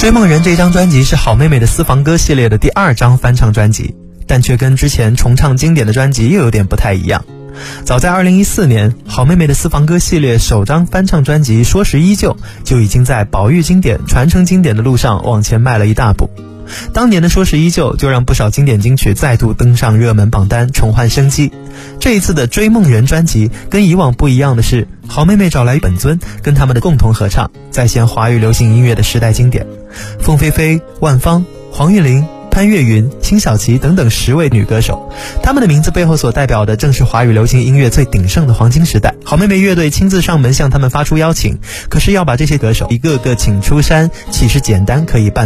追梦人这张专辑是好妹妹的私房歌系列的第2张翻唱专辑，但却跟之前重唱经典的专辑又有点不太一样。早在2014年，好妹妹的私房歌系列首张翻唱专辑《说时依旧》就已经在保育经典、传承经典的路上往前迈了一大步。当年的《说时依旧》就让不少经典金曲再度登上热门榜单，重焕生机。这一次的追梦人专辑跟以往不一样的是，好妹妹找来本尊跟他们的共同合唱，再现华语流行音乐的时代经典。凤飞飞、万芳、黄韵玲、潘越云、辛晓琪等等10位女歌手，她们的名字背后所代表的正是华语流行音乐最鼎盛的黄金时代。好妹妹乐队亲自上门向他们发出邀请，可是要把这些歌手一个个请出山，岂是简单可以办